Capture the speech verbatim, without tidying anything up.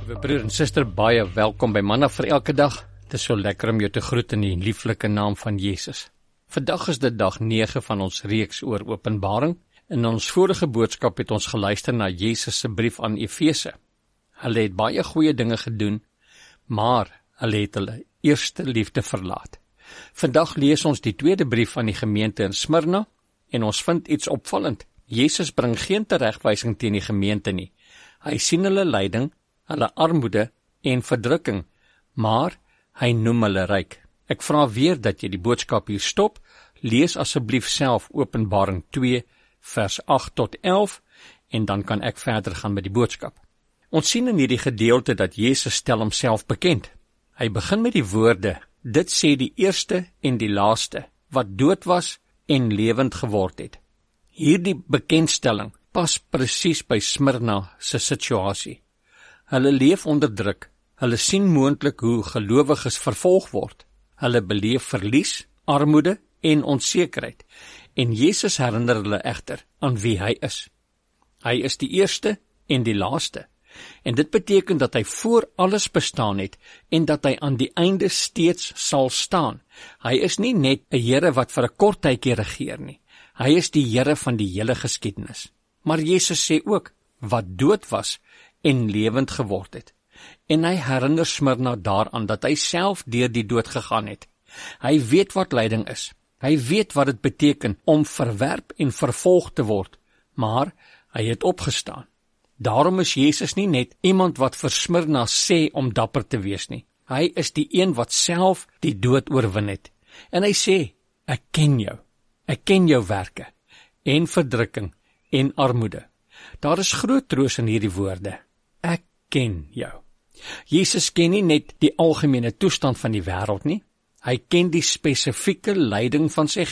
Liewe broer en suster, baie welkom by Manna vir elke dag. Het is so lekker om jou te groet in die lieflike naam van Jesus. Vandag is dit dag nege van ons reeks oor Openbaring. In ons vorige boodskap het ons geluister na Jesus se brief aan Efese. Hulle het baie goeie dinge gedoen, maar hulle het hulle eerste liefde verlaat. Vandag lees ons die tweede brief aan die gemeente in Smyrna en ons vind iets opvallend. Jesus bring geen teregwysing teen die gemeente nie. Hy sien hulle lyding, hulle armoede en verdrukking, maar hy noem hulle ryk. Ek vra weer dat jy die boodskap hier stop, lees asseblief self Openbaring twee vers agt tot elf en dan kan ek verder gaan met die boodskap. Ons sien in hierdie gedeelte dat Jesus stel homself bekend. Hy begin met die woorde, dit sê die eerste en die laaste, wat dood was en lewend geword het. Hierdie bekendstelling pas presies by Smyrna se situasie. Hulle leef onder druk, hulle sien moontlik hoe gelowiges vervolg word, hulle beleef verlies, armoede en onsekerheid, en Jesus herinner hulle egter aan wie hy is. Hy is die eerste en die laaste, en dit beteken dat hy voor alles bestaan het, en dat hy aan die einde steeds sal staan. Hy is nie net 'n Here wat vir 'n kort tydjie regeer nie, hy is die Here van die hele geskiedenis. Maar Jesus sê ook, wat dood was en lewend geword het. En hy herinner Smyrna daaraan dat hy self deur die dood gegaan het. Hy weet wat lyding is. Hy weet wat dit beteken om verwerp en vervolg te word, maar hy het opgestaan. Daarom is Jesus nie net iemand wat vir Smyrna sê om dapper te wees nie. Hy is die een wat self die dood oorwin het. En hy sê, ek ken jou. Ek ken jou werke en verdrukking en armoede. Daar is groot troos in hierdie woorde. Ek ken jou. Jesus ken nie net die algemene toestand van die wêreld nie. Hy ken die spesifieke lyding van sy